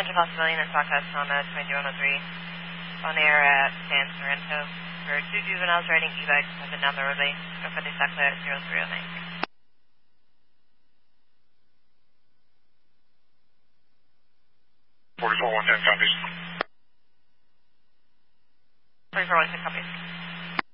Central Possibility in Southwest Honda 2103. On the air at San Sorrento for 2 juveniles riding e-bikes have been down the roadway. Go for the exactly at 0309. 44-110 copies. 44-110 copies.